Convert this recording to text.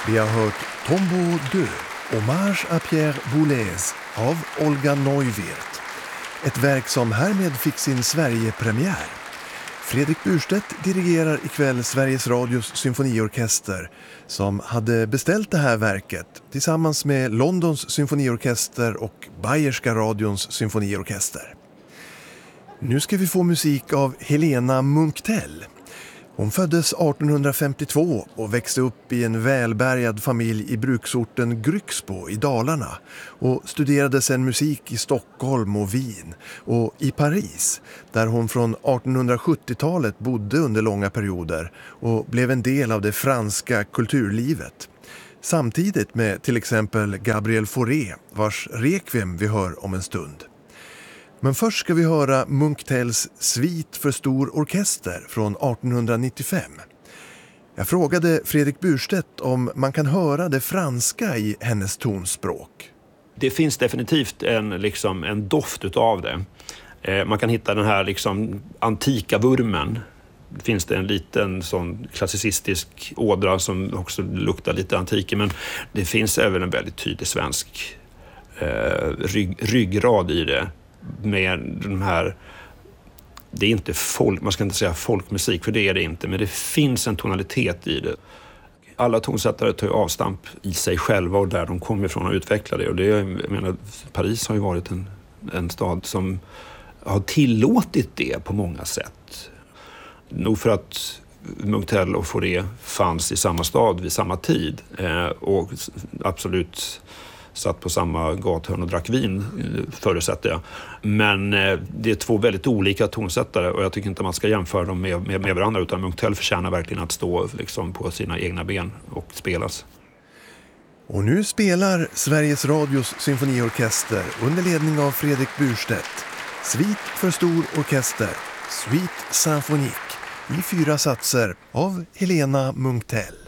Vi har hört Tombeau 2, Hommage à Pierre Boulez av Olga Neuwirth. Ett verk som härmed fick sin Sverige-premiär. Fredrik Burstedt dirigerar ikväll Sveriges Radios symfoniorkester som hade beställt det här verket tillsammans med Londons symfoniorkester och Bayerska radions symfoniorkester. Nu ska vi få musik av Helena Munktell. Hon föddes 1852 och växte upp i en välbärgad familj i bruksorten Grycksbo i Dalarna och studerade sedan musik i Stockholm och Wien och i Paris där hon från 1870-talet bodde under långa perioder och blev en del av det franska kulturlivet. Samtidigt med till exempel Gabriel Fauré vars Requiem vi hör om en stund. Men först ska vi höra Munktells Svit för stor orkester från 1895. Jag frågade Fredrik Burstedt om man kan höra det franska i hennes tonspråk. Det finns definitivt en doft utav det. Man kan hitta den här antika vurmen. Finns det en liten sån klassicistisk ådra som också luktar lite antik. Men det finns även en väldigt tydlig svensk ryggrad i det. Med de här, det är inte man ska inte säga folkmusik för det är det inte, men det finns en tonalitet i det. Alla tonsättare tar avstamp i sig själva och där de kommer ifrån och utvecklar det. Och Paris har ju varit en stad som har tillåtit det på många sätt. Nog för att Munktell och Fauré fanns i samma stad vid samma tid och absolut satt på samma gathörn och drack vin, förutsätter jag. Men det är två väldigt olika tonsättare och jag tycker inte man ska jämföra dem med varandra, utan Munktell förtjänar verkligen att stå på sina egna ben och spelas. Och nu spelar Sveriges Radios symfoniorkester under ledning av Fredrik Burstedt Svit för stor orkester, Suite Symphonique, i 4 satser av Helena Munktell.